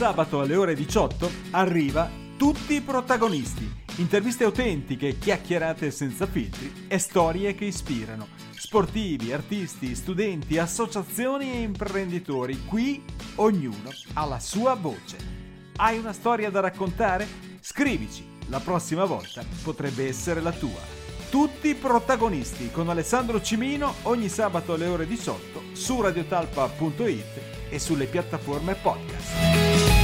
sabato alle ore 18 arriva Tutti i protagonisti. Interviste autentiche, chiacchierate senza filtri e storie che ispirano. Sportivi, artisti, studenti, associazioni e imprenditori. Qui ognuno ha la sua voce. Hai una storia da raccontare? Scrivici. La prossima volta potrebbe essere la tua. Tutti i protagonisti con Alessandro Cimino ogni sabato alle ore 18 su radiotalpa.it e sulle piattaforme podcast.